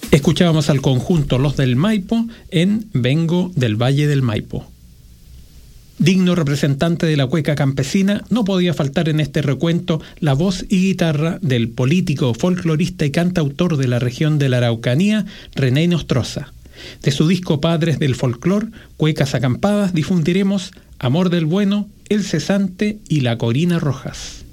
Escuchábamos al conjunto Los del Maipo en Vengo del Valle del Maipo. Digno representante de la cueca campesina, no podía faltar en este recuento la voz y guitarra del político, folclorista y cantautor de la región de la Araucanía, René Nostroza. De su disco Padres del Folclor, Cuecas Acampadas, difundiremos Amor del Bueno, El Cesante y La Corina Rojas.